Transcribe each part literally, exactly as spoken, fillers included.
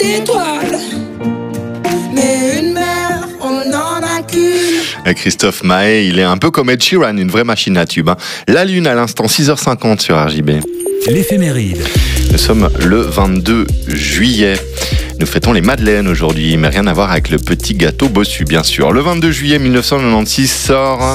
étoiles, mais une mer, on n'en a qu'une. Christophe Maé, il est un peu comme Ed Sheeran, une vraie machine à tube. Hein. La Lune à l'instant, six heures cinquante sur R J B. L'éphéméride. Nous sommes le vingt-deux juillet. Nous fêtons les Madeleines aujourd'hui, mais rien à voir avec le petit gâteau bossu, bien sûr. Le vingt-deux juillet mille neuf cent quatre-vingt-seize sort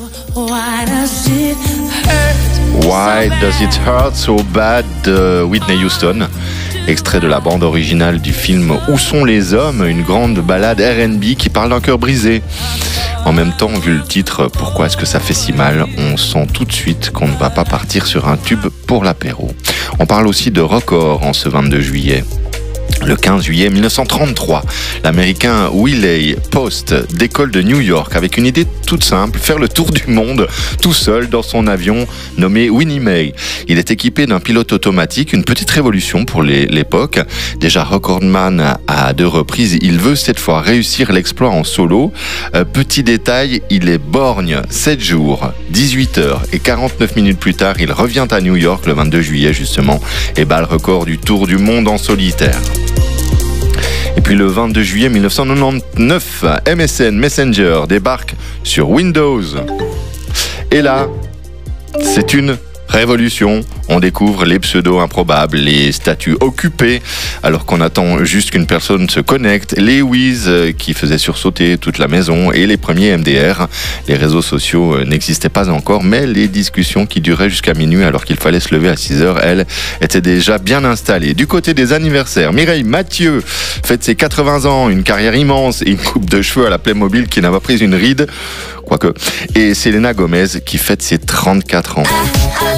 Why Does It Hurt So Bad de Whitney Houston. Extrait de la bande originale du film Où sont les hommes, une grande ballade R and B qui parle d'un cœur brisé. En même temps, vu le titre, pourquoi est-ce que ça fait si mal? On sent tout de suite qu'on ne va pas partir sur un tube pour l'apéro. On parle aussi de record en ce vingt-deux juillet. Le quinze juillet mille neuf cent trente-trois, l'américain Wiley Post décolle de New York avec une idée toute simple, faire le tour du monde tout seul dans son avion nommé Winnie Mae. Il est équipé d'un pilote automatique, une petite révolution pour les, l'époque. Déjà recordman à deux reprises, il veut cette fois réussir l'exploit en solo. Euh, petit détail, il est borgne sept jours, dix-huit heures et quarante-neuf minutes plus tard, il revient à New York le vingt-deux juillet justement et bat le record du tour du monde en solitaire. Et puis le vingt-deux juillet mille neuf cent quatre-vingt-dix-neuf, M S N Messenger débarque sur Windows. Et là, c'est une révolution. On découvre les pseudos improbables, les statuts occupés, alors qu'on attend juste qu'une personne se connecte, les whiz qui faisaient sursauter toute la maison et les premiers M D R. Les réseaux sociaux n'existaient pas encore, mais les discussions qui duraient jusqu'à minuit alors qu'il fallait se lever à six heures, elles, étaient déjà bien installées. Du côté des anniversaires, Mireille Mathieu fête ses quatre-vingts ans, une carrière immense et une coupe de cheveux à la Playmobil qui n'a pas pris une ride, quoique. Et Selena Gomez qui fête ses trente-quatre ans.